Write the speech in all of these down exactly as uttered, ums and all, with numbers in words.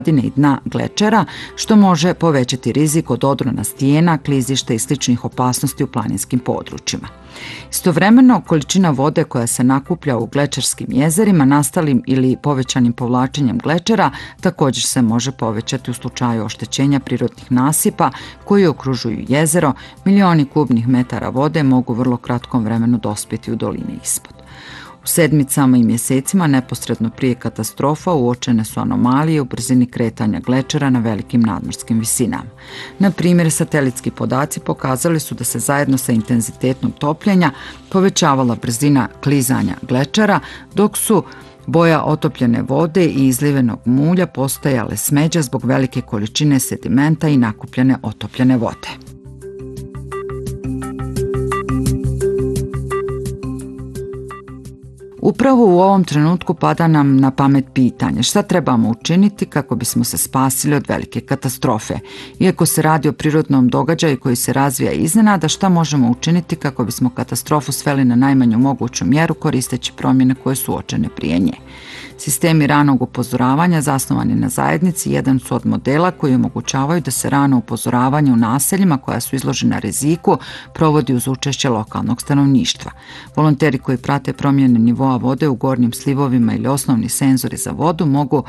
i dna glečera, što može povećati rizik od odrona stijena, klizišta i sličnih opasnosti u planinskim područjima. Istovremeno, količina vode koja se nakuplja u glečerskim jezerima nastalim ili povećanim povlačenjem glečera također se može povećati u slučaju oštećenja prirodnih nasipa koji okružuju jezero. Milioni kubnih metara vode mogu u vrlo kratkom vremenu dospjeti u doline ispod. U sedmicama i mjesecima neposredno prije katastrofa uočene su anomalije u brzini kretanja glečera na velikim nadmorskim visinama. Na primjer, satelitski podaci pokazali su da se zajedno sa intenzitetom topljenja povećavala brzina klizanja glečera, dok su boja otopljene vode i izlivenog mulja postajale smeđe zbog velike količine sedimenta i nakupljene otopljene vode. Upravo u ovom trenutku pada nam na pamet pitanje šta trebamo učiniti kako bismo se spasili od velike katastrofe. Iako se radi o prirodnom događaju koji se razvija iznenada, šta možemo učiniti kako bismo katastrofu sveli na najmanju moguću mjeru koristeći promjene koje su uočene prije nje. Sistemi ranog upozoravanja zasnovani na zajednici jedan su od modela koji omogućavaju da se rano upozoravanje u naseljima koja su izložena riziku provodi uz učešće lokalnog stanovništva. Volonteri koji prate promjene nivoa vode u gornjim slivovima ili osnovni senzori za vodu mogu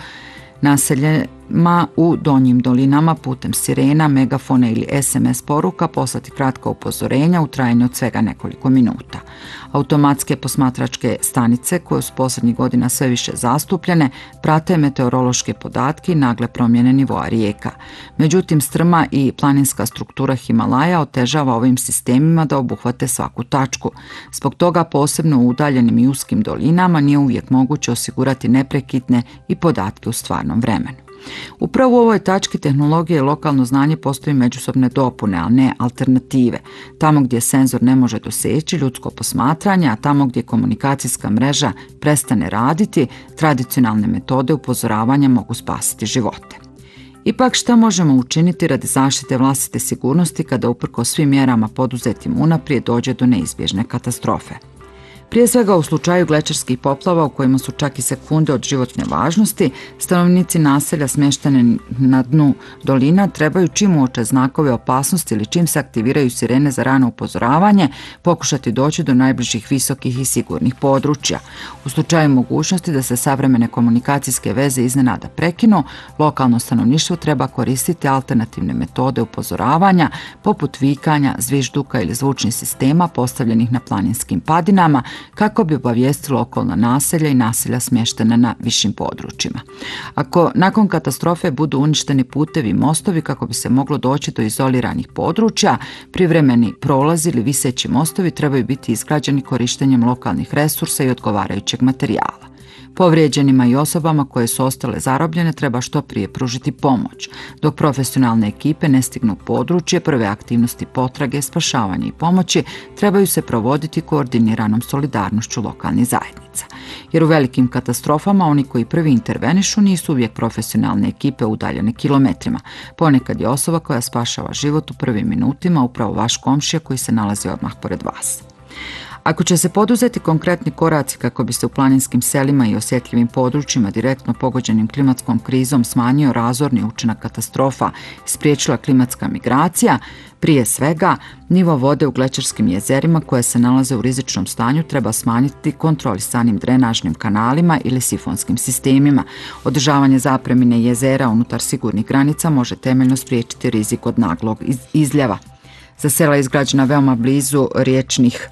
naseljima u donjim dolinama putem sirena, megafona ili es em es poruka poslati kratka upozorenja u trajanju od svega nekoliko minuta. Automatske posmatračke stanice, koje su posljednjih godina sve više zastupljene, prate meteorološke podatke i nagle promjene nivoa rijeka. Međutim, strma i planinska struktura Himalaja otežava ovim sistemima da obuhvate svaku tačku. Zbog toga, posebno u udaljenim i uskim dolinama, nije uvijek moguće osigurati neprekidne i podatke u stvarnom vremenu. Upravo u ovoj tački tehnologije i lokalno znanje postoji međusobne dopune, a ne alternative. Tamo gdje senzor ne može doseći ljudsko posmatranje, a tamo gdje komunikacijska mreža prestane raditi, tradicionalne metode upozoravanja mogu spasiti živote. Ipak, šta možemo učiniti radi zaštite vlastite sigurnosti kada uprkos svim mjerama poduzetim unaprijed dođe do neizbježne katastrofe? Prije svega u slučaju glečerskih poplava u kojima su čak i sekunde od životne važnosti, stanovnici naselja smještene na dnu dolina trebaju čim uoče znakove opasnosti ili čim se aktiviraju sirene za rano upozoravanje pokušati doći do najbližih visokih i sigurnih područja. U slučaju mogućnosti da se savremene komunikacijske veze iznenada prekinu, lokalno stanovništvo treba koristiti alternativne metode upozoravanja poput vikanja, zvižduka ili zvučnih sistema postavljenih na planinskim padinama kako bi obavijestilo okolna naselja i naselja smještena na višim područjima. Ako nakon katastrofe budu uništeni putevi i mostovi kako bi se moglo doći do izoliranih područja, privremeni prolazi ili viseći mostovi trebaju biti izgrađeni korištenjem lokalnih resursa i odgovarajućeg materijala. Povrijeđenima i osobama koje su ostale zarobljene treba što prije pružiti pomoć. Dok profesionalne ekipe ne stignu u područje, prve aktivnosti potrage, spašavanja i pomoći trebaju se provoditi koordiniranom solidarnošću lokalnih zajednica. Jer u velikim katastrofama oni koji prvi intervenišu nisu uvijek profesionalne ekipe udaljene kilometrima. Ponekad je osoba koja spašava život u prvim minutima upravo vaš komšija koji se nalazi odmah pored vas. Ako će se poduzeti konkretni koraci kako bi se u planinskim selima i osjetljivim područjima direktno pogođenim klimatskom krizom smanjio razorni učinak katastrofa i spriječila klimatska migracija, prije svega, nivo vode u glečerskim jezerima koje se nalaze u rizičnom stanju treba smanjiti kontrolisanim drenažnim kanalima ili sifonskim sistemima. Održavanje zapremine jezera unutar sigurnih granica može temeljno spriječiti rizik od naglog izljeva. Za sela izgrađena veoma blizu riječnih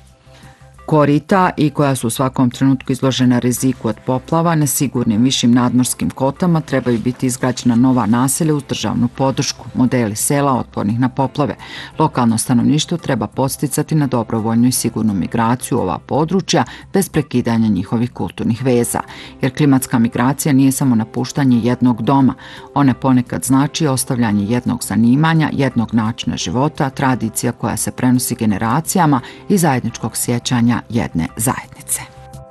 korita i koja su u svakom trenutku izložena riziku od poplava, na sigurnim višim nadmorskim kotama trebaju biti izgrađena nova naselja uz državnu podršku, modeli sela otpornih na poplave. Lokalno stanovništvo treba podsticati na dobrovoljnu i sigurnu migraciju u ova područja bez prekidanja njihovih kulturnih veza. Jer klimatska migracija nije samo napuštanje jednog doma, ona ponekad znači ostavljanje jednog zanimanja, jednog načina života, tradicija koja se prenosi generacijama i zajedničkog sjećanja jedne zajednice.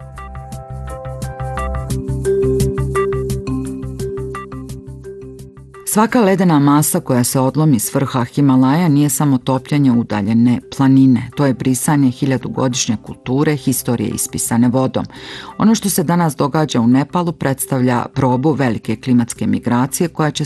Svaka ledena masa koja se odlomi s vrha Himalaja nije samo topljenje udaljene planine. To je brisanje hiljadugodišnje kulture, historije ispisane vodom. Ono što se danas događa u Nepalu predstavlja probu velike klimatske migracije koja će